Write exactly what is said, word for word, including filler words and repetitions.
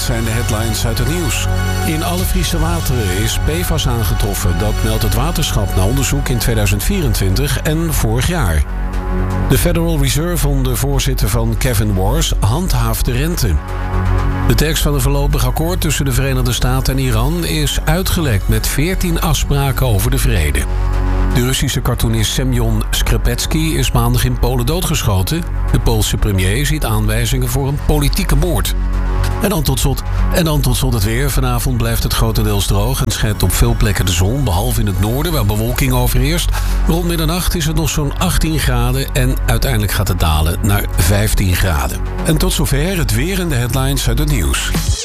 zijn de headlines uit het nieuws. In alle Friese wateren is P F A S aangetroffen. Dat meldt het waterschap na onderzoek in tweeduizend vierentwintig en vorig jaar. De Federal Reserve onder voorzitter van Kevin Warsh handhaaft de rente. De tekst van een voorlopig akkoord tussen de Verenigde Staten en Iran is uitgelekt met veertien afspraken over de vrede. De Russische cartoonist Semyon Skrepetsky is maandag in Polen doodgeschoten. De Poolse premier ziet aanwijzingen voor een politieke moord. En dan tot slot, en dan tot slot het weer. Vanavond blijft het grotendeels droog en schijnt op veel plekken de zon, behalve in het noorden waar bewolking overheerst. Rond middernacht is het nog zo'n achttien graden en uiteindelijk gaat het dalen naar vijftien graden. En tot zover het weer en de headlines uit het nieuws.